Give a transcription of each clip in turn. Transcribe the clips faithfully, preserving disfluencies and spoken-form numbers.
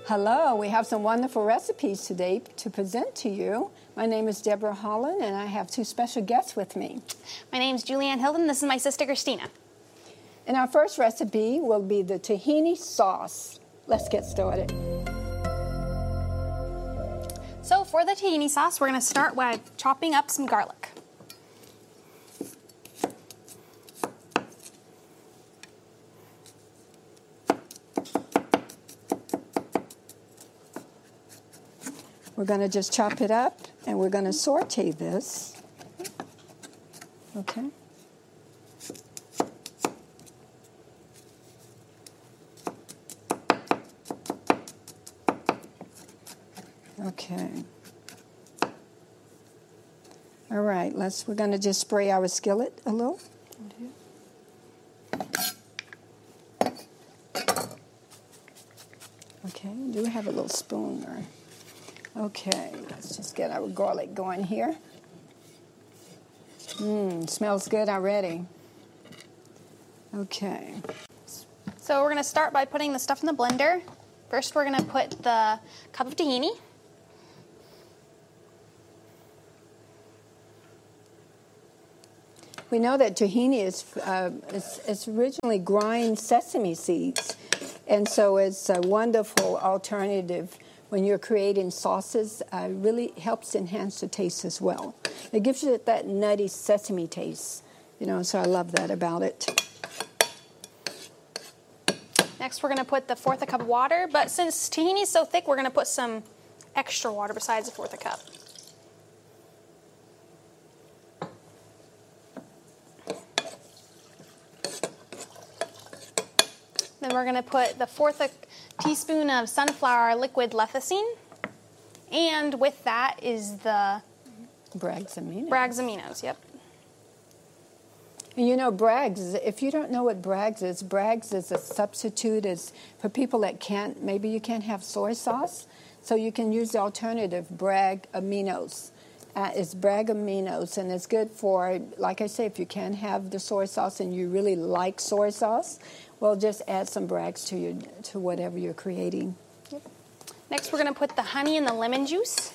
Hello, we have some wonderful recipes today to present to you. My name is Deborah Holland, and I have two special guests with me. My name is Julianne Hilden. This is my sister, Christina. And our first recipe will be the tahini sauce. Let's get started. So for the tahini sauce, we're going to start by chopping up some garlic. We're going to just chop it up, and we're going to saute this. Okay. Okay. All right, let's, we're going to just spray our skillet a little. Okay, do we have a little spoon or... Okay, let's just get our garlic going here. Mmm, smells good already. Okay. So we're going to start by putting the stuff in the blender. First, we're going to put the cup of tahini. We know that tahini is, uh, is, is originally grind sesame seeds, and so it's a wonderful alternative when you're creating sauces. Uh, really helps enhance the taste as well. It gives you that nutty sesame taste, you know, so I love that about it. Next, we're going to put the fourth a cup of water, but since tahini is so thick, we're going to put some extra water besides the fourth a cup. Then we're going to put the fourth a teaspoon of sunflower liquid lecithin, and with that is the Bragg's aminos. Bragg's aminos, yep. And you know, Bragg's, if you don't know what Bragg's is, Bragg's is a substitute is for people that can't, maybe you can't have soy sauce, so you can use the alternative, Bragg aminos. Uh, it's Bragg aminos, and it's good for, like I say, if you can't have the soy sauce and you really like soy sauce, well, just add some Bragg's to your to whatever you're creating. Yep. Next, we're going to put the honey and the lemon juice.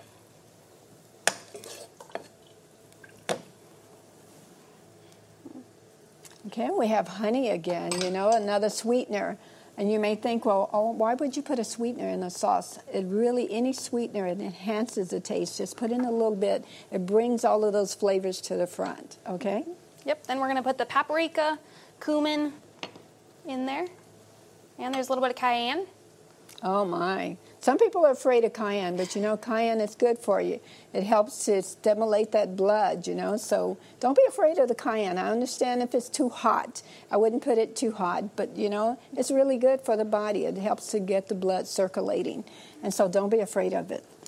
Okay, we have honey again, you know, another sweetener. And you may think, well, oh, why would you put a sweetener in a sauce? It really, any sweetener, it enhances the taste. Just put in a little bit. It brings all of those flavors to the front, okay? Yep, then we're going to put the paprika, cumin in there. And there's a little bit of cayenne. Oh, my. Some people are afraid of cayenne, but, you know, cayenne is good for you. It helps to stimulate that blood, you know, so don't be afraid of the cayenne. I understand if it's too hot. I wouldn't put it too hot, but, you know, it's really good for the body. It helps to get the blood circulating, and so don't be afraid of it.